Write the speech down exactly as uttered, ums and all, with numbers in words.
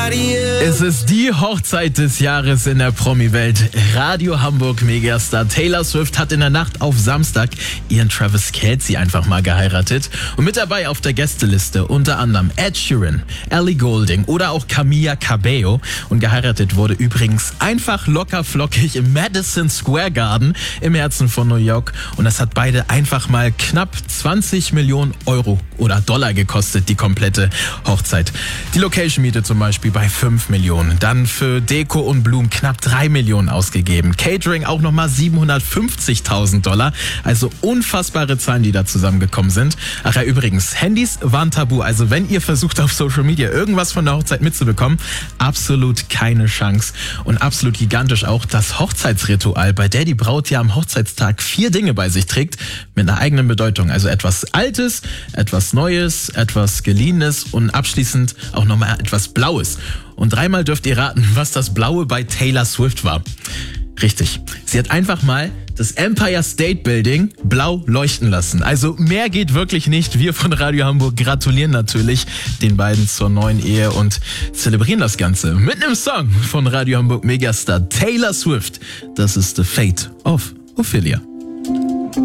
Es ist die Hochzeit des Jahres in der Promi-Welt. Radio Hamburg Megastar Taylor Swift hat in der Nacht auf Samstag ihren Travis Kelce einfach mal geheiratet. Und mit dabei auf der Gästeliste unter anderem Ed Sheeran, Ellie Goulding oder auch Camila Cabello. Und geheiratet wurde übrigens einfach locker flockig im Madison Square Garden im Herzen von New York. Und das hat beide einfach mal knapp zwanzig Millionen Euro oder Dollar gekostet, die komplette Hochzeit. Die Location-Miete zum Beispiel bei fünf Millionen. Dann für Deko und Blumen knapp drei Millionen ausgegeben. Catering auch nochmal siebenhundertfünfzigtausend Dollar. Also unfassbare Zahlen, die da zusammengekommen sind. Ach ja, übrigens, Handys waren tabu. Also wenn ihr versucht auf Social Media irgendwas von der Hochzeit mitzubekommen, absolut keine Chance. Und absolut gigantisch auch das Hochzeitsritual, bei der die Braut ja am Hochzeitstag vier Dinge bei sich trägt, mit einer eigenen Bedeutung. Also etwas Altes, etwas Neues, etwas Geliehenes und abschließend auch nochmal etwas Blaues. Und dreimal dürft ihr raten, was das Blaue bei Taylor Swift war. Richtig. Sie hat einfach mal das Empire State Building blau leuchten lassen. Also mehr geht wirklich nicht. Wir von Radio Hamburg gratulieren natürlich den beiden zur neuen Ehe und zelebrieren das Ganze mit einem Song von Radio Hamburg Megastar Taylor Swift. Das ist The Fate of Ophelia.